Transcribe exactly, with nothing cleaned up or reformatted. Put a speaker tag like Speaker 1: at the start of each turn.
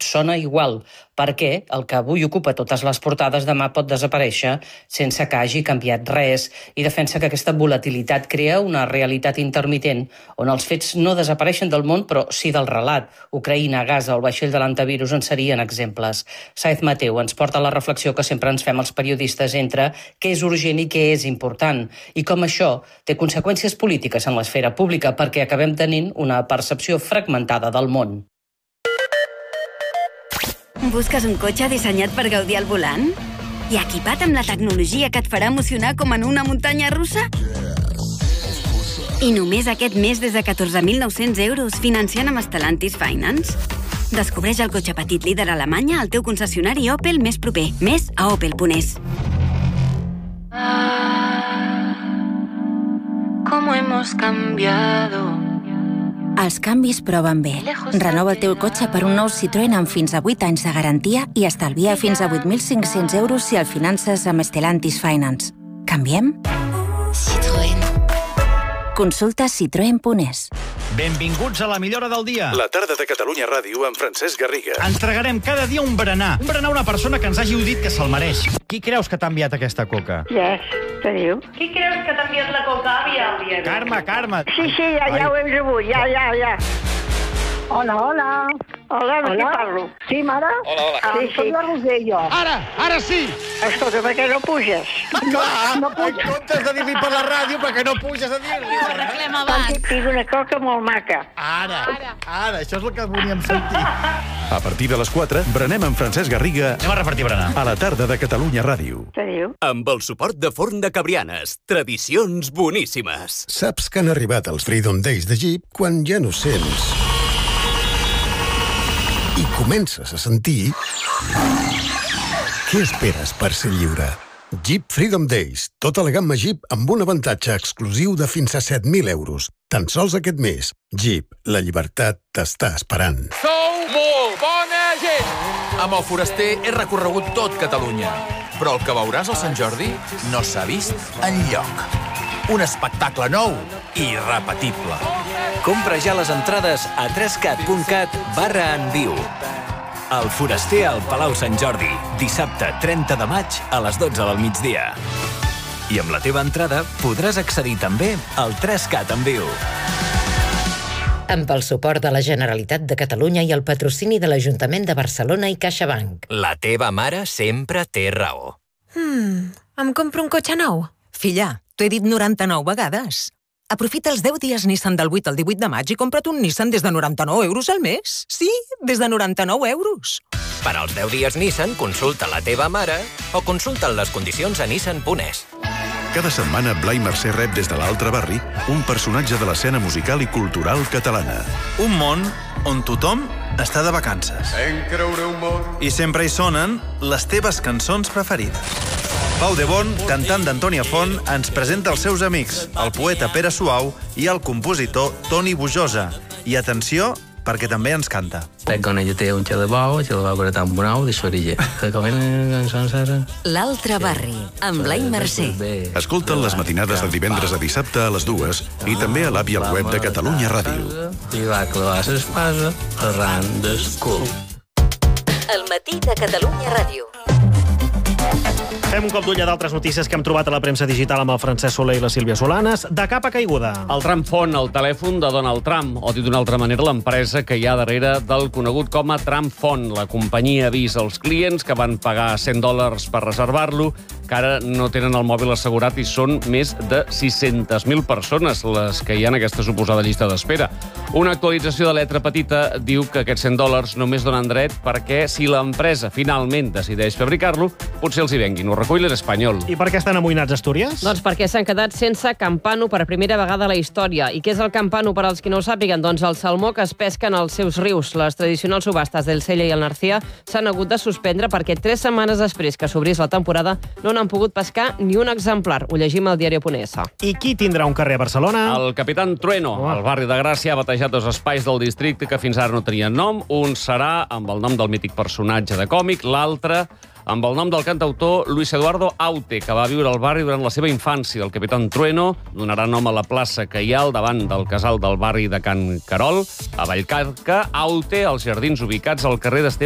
Speaker 1: sona igual, perquè el que avui ocupa totes les portades demà pot desaparèixer sense que hagi canviat res, i defensa que aquesta volatilitat crea una realitat intermitent on els fets no desapareixen del món, però sí del relat. Ucraïna, Gaza o el vaixell de l'antivirus en serien exemples. Saez Mateu ens porta la reflexió que sempre ens fem els periodistes entre què és urgent i què és important, i com això té conseqüències polítiques en l'esfera pública perquè acabem tenint una percepció fragmentada del món.
Speaker 2: Busques un cotxe dissenyat per gaudir al volant? I equipat amb la tecnologia que et farà emocionar com en una muntanya russa? I només aquest mes des de catorze mil nou-cents euros financiant amb Stellantis Finance? Descobreix el cotxe petit líder a Alemanya al teu concessionari Opel més proper. Més a opel punt es.
Speaker 3: ¿Cómo hemos cambiado?
Speaker 4: Els canvis proven bé. Renova el teu cotxe per un nou Citroën amb fins a vuit anys de garantia i estalvia fins a vuit mil cinc-cents euros si el finances amb Stellantis Finance. Canviem?
Speaker 3: Citroën.
Speaker 4: Consulta citroen punt es.
Speaker 5: Benvinguts a la millora del dia.
Speaker 6: La tarda de Catalunya Ràdio amb Francesc Garriga.
Speaker 5: Ens tragarem cada dia un berenar. Un berenar a una persona que ens hagi dit que se'l mereix. Qui creus que t'ha enviat aquesta coca?
Speaker 7: Yes, què diu?
Speaker 8: Qui creus que t'ha enviat la coca, àvia?
Speaker 5: Carme, Carme.
Speaker 7: Sí, sí, ja, ja ho hem rebut, ja, ja, ja. Hola, hola. Hola, amb qui parlo? Sí, mare?
Speaker 9: Hola, hola.
Speaker 7: Ah, sí, sí. La Roser, jo.
Speaker 5: Ara, ara sí!
Speaker 7: Escolta, per què no puges?
Speaker 5: Clar,
Speaker 7: no
Speaker 5: en comptes de dir-li per la ràdio, perquè no puges a dir-li.
Speaker 8: Ho arreglem abans.
Speaker 7: Tinc una coca molt maca.
Speaker 5: Ara, ara, això és el que volíem sentir.
Speaker 6: A partir de les quatre, berenem amb Francesc Garriga
Speaker 5: Anem a repartir berenar.
Speaker 6: a la tarda de Catalunya Ràdio.
Speaker 7: Què diu?
Speaker 10: Amb el suport de Forn de Cabrianes. Tradicions boníssimes.
Speaker 11: Saps que han arribat els Freedom Days de Jeep quan ja no sents i comences a sentir què esperes per ser lliure. Jeep Freedom Days. Tota la gamma Jeep amb un avantatge exclusiu de fins a set mil euros. Tan sols aquest mes. Jeep, la llibertat t'està esperant.
Speaker 9: Sou molt bona gent! Amb el Foraster he recorregut tot Catalunya. Però el que veuràs al Sant Jordi no s'ha vist enlloc. Un espectacle nou i irrepetible.
Speaker 10: Compra ja les entrades a trescat punt cat barra en viu. El Foraster al Palau Sant Jordi, dissabte trenta de maig a les dotze del migdia. I amb la teva entrada podràs accedir també al trescat en viu.
Speaker 12: Amb el suport de la Generalitat de Catalunya i el patrocini de l'Ajuntament de Barcelona i CaixaBank.
Speaker 10: La teva mare sempre té raó.
Speaker 13: Hmm, em compro un cotxe nou?
Speaker 14: Filla, t'ho he dit noranta-nou vegades. Aprofita els deu dies Nissan del vuit al divuit de maig i compra't un Nissan des de noranta-nou euros al mes. Sí, des de noranta-nou euros.
Speaker 10: Per als deu dies Nissan, consulta la teva mare o consulta les condicions a nissan punt es.
Speaker 6: Cada setmana, Blai Mercè rep des de l'altre barri un personatge de l'escena musical i cultural catalana.
Speaker 15: Un món on tothom està de vacances. I sempre hi sonen les teves cançons preferides. Pau de Bon, cantant d'Antònia Font, ens presenta els seus amics, el poeta Pere Suau i el compositor Toni Bujosa. I atenció, perquè també ens canta.
Speaker 16: Con ella té un xel de bou, xel de bou que era tan bonau de sorilla.
Speaker 2: L'altre barri, amb Blai Mercè.
Speaker 6: Escolta'n les matinades de divendres a dissabte a les dues i també a l'app i al web de Catalunya Ràdio.
Speaker 16: I va clavar l'espasa arran del cul.
Speaker 2: El matí de Catalunya Ràdio.
Speaker 17: Fem un cop d'ull a d'altres notícies que hem trobat a la premsa digital amb el Francesc Soler i la Sílvia Solanes. De capa caiguda.
Speaker 18: El tram Font, el telèfon de Donald Trump, o dit d'una altra manera, l'empresa que hi ha darrere del conegut com a Trump Font. La companyia avisa als clients que van pagar cent dòlars per reservar-lo, que ara no tenen el mòbil assegurat i són més de sis-centes mil persones les que hi ha en aquesta suposada llista d'espera. Una actualització de letra petita diu que aquests cent dòlars només donen dret perquè si l'empresa finalment decideix fabricar-lo, potser els hi venguin. Ho recull l'Espanyol.
Speaker 17: I per què estan amoïnats a Astúries?
Speaker 19: Doncs perquè s'han quedat sense campano per primera vegada a la història. I què és el campano, per als qui no ho sàpiguen? Doncs el salmó que es pesca en els seus rius. Les tradicionals subhastes del Sella i el Narcea s'han hagut de suspendre perquè tres setmanes després que s'obrís la temporada no n'han pogut pescar ni un exemplar. Ho llegim al diari punt es.
Speaker 17: I qui tindrà un carrer a Barcelona?
Speaker 18: El Capitán Trueno. Oh. El barri de Gràcia ha batejat dos espais del districte que fins ara no tenien nom. Un serà amb el nom del mític personatge de còmic, l'altre amb el nom del cantautor Luis Eduardo Aute, que va viure al barri durant la seva infància. El Capitán Trueno donarà nom a la plaça que hi ha al davant del casal del barri de Can Carol, a Vallcarca. Aute, als jardins ubicats al carrer d'Esteve